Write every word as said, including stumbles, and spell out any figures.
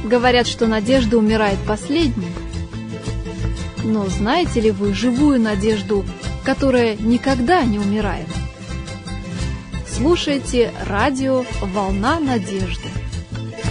Говорят, что надежда умирает последней. Но знаете ли вы живую надежду, которая никогда не умирает? Слушайте радио «Волна надежды».